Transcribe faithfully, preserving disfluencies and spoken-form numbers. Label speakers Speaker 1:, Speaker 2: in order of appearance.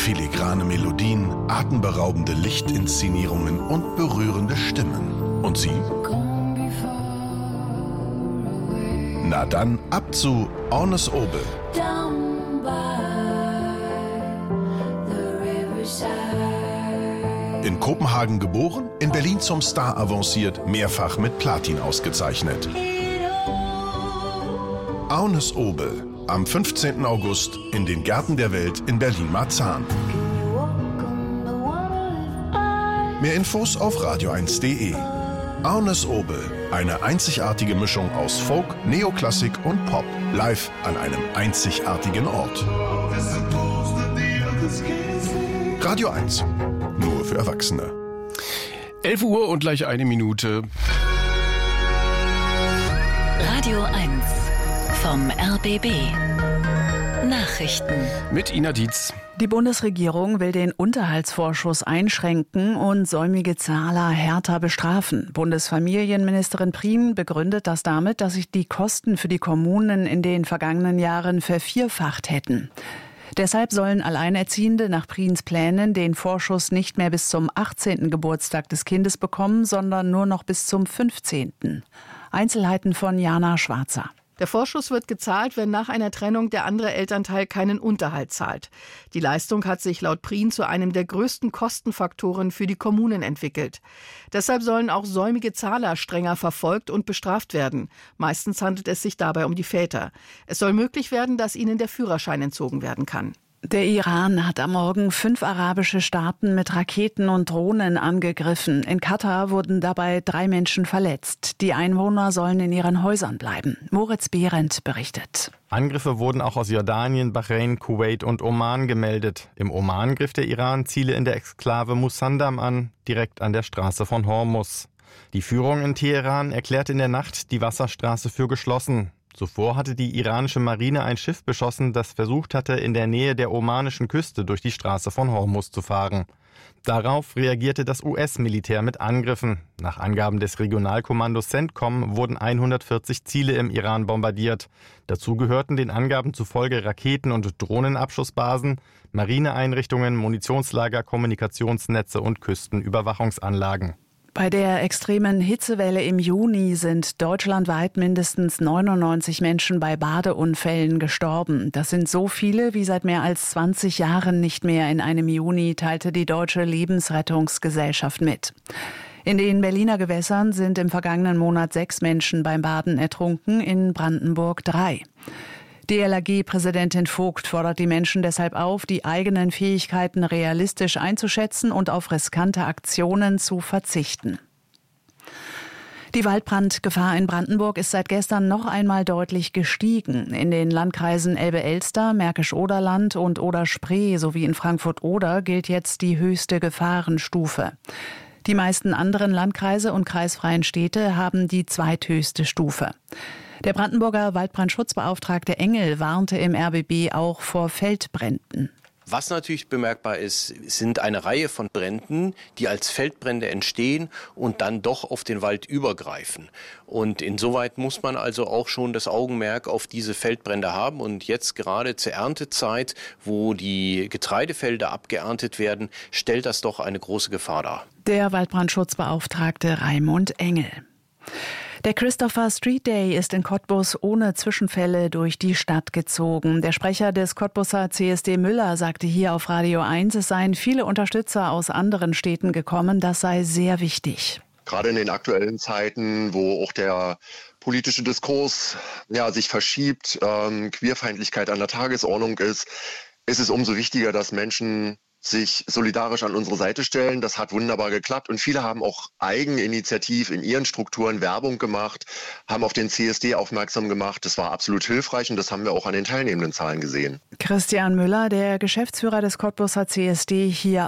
Speaker 1: Filigrane Melodien, atemberaubende Lichtinszenierungen und berührende Stimmen. Und Sie? Na dann, ab zu Ornes Obel. In Kopenhagen geboren, in Berlin zum Star avanciert, mehrfach mit Platin ausgezeichnet. Ornes Obel, am fünfzehnten August in den Gärten der Welt in Berlin-Marzahn. Mehr Infos auf radio eins punkt de. Ornes Obel, eine einzigartige Mischung aus Folk, Neoklassik und Pop, live an einem einzigartigen Ort. Radio eins, nur für Erwachsene.
Speaker 2: elf Uhr und gleich eine Minute.
Speaker 3: Radio eins vom R B B. Nachrichten.
Speaker 2: Mit Ina Dietz.
Speaker 4: Die Bundesregierung will den Unterhaltsvorschuss einschränken und säumige Zahler härter bestrafen. Bundesfamilienministerin Prien begründet das damit, dass sich die Kosten für die Kommunen in den vergangenen Jahren vervierfacht hätten. Deshalb sollen Alleinerziehende nach Priens Plänen den Vorschuss nicht mehr bis zum achtzehnten Geburtstag des Kindes bekommen, sondern nur noch bis zum fünfzehnten Einzelheiten von Jana Schwarzer.
Speaker 5: Der Vorschuss wird gezahlt, wenn nach einer Trennung der andere Elternteil keinen Unterhalt zahlt. Die Leistung hat sich laut Prien zu einem der größten Kostenfaktoren für die Kommunen entwickelt. Deshalb sollen auch säumige Zahler strenger verfolgt und bestraft werden. Meistens handelt es sich dabei um die Väter. Es soll möglich werden, dass ihnen der Führerschein entzogen werden kann.
Speaker 4: Der Iran hat am Morgen fünf arabische Staaten mit Raketen und Drohnen angegriffen. In Katar wurden dabei drei Menschen verletzt. Die Einwohner sollen in ihren Häusern bleiben. Moritz Behrendt berichtet.
Speaker 6: Angriffe wurden auch aus Jordanien, Bahrain, Kuwait und Oman gemeldet. Im Oman griff der Iran Ziele in der Exklave Musandam an, direkt an der Straße von Hormuz. Die Führung in Teheran erklärte in der Nacht die Wasserstraße für geschlossen. Zuvor hatte die iranische Marine ein Schiff beschossen, das versucht hatte, in der Nähe der omanischen Küste durch die Straße von Hormuz zu fahren. Darauf reagierte das U S-Militär mit Angriffen. Nach Angaben des Regionalkommandos CENTCOM wurden hundertvierzig Ziele im Iran bombardiert. Dazu gehörten den Angaben zufolge Raketen- und Drohnenabschussbasen, Marineeinrichtungen, Munitionslager, Kommunikationsnetze und Küstenüberwachungsanlagen.
Speaker 4: Bei der extremen Hitzewelle im Juni sind deutschlandweit mindestens neunundneunzig Menschen bei Badeunfällen gestorben. Das sind so viele wie seit mehr als zwanzig Jahren nicht mehr in einem Juni, teilte die Deutsche Lebensrettungsgesellschaft mit. In den Berliner Gewässern sind im vergangenen Monat sechs Menschen beim Baden ertrunken, in Brandenburg drei. D L R G-Präsidentin Vogt fordert die Menschen deshalb auf, die eigenen Fähigkeiten realistisch einzuschätzen und auf riskante Aktionen zu verzichten. Die Waldbrandgefahr in Brandenburg ist seit gestern noch einmal deutlich gestiegen. In den Landkreisen Elbe-Elster, Märkisch-Oderland und Oder-Spree sowie in Frankfurt-Oder gilt jetzt die höchste Gefahrenstufe. Die meisten anderen Landkreise und kreisfreien Städte haben die zweithöchste Stufe. Der Brandenburger Waldbrandschutzbeauftragte Engel warnte im R B B auch vor Feldbränden.
Speaker 7: Was natürlich bemerkbar ist, sind eine Reihe von Bränden, die als Feldbrände entstehen und dann doch auf den Wald übergreifen. Und insoweit muss man also auch schon das Augenmerk auf diese Feldbrände haben. Und jetzt gerade zur Erntezeit, wo die Getreidefelder abgeerntet werden, stellt das doch eine große Gefahr dar.
Speaker 4: Der Waldbrandschutzbeauftragte Raimund Engel. Der Christopher Street Day ist in Cottbus ohne Zwischenfälle durch die Stadt gezogen. Der Sprecher des Cottbuser C S D Müller sagte hier auf Radio eins, es seien viele Unterstützer aus anderen Städten gekommen. Das sei sehr wichtig.
Speaker 8: Gerade in den aktuellen Zeiten, wo auch der politische Diskurs ja, sich verschiebt, ähm, Queerfeindlichkeit an der Tagesordnung ist, ist es umso wichtiger, dass Menschen sich solidarisch an unsere Seite stellen. Das hat wunderbar geklappt und viele haben auch eigeninitiativ in ihren Strukturen Werbung gemacht, haben auf den C S D aufmerksam gemacht. Das war absolut hilfreich und das haben wir auch an den teilnehmenden Zahlen gesehen.
Speaker 4: Christian Müller, der Geschäftsführer des Cottbuser C S D, hier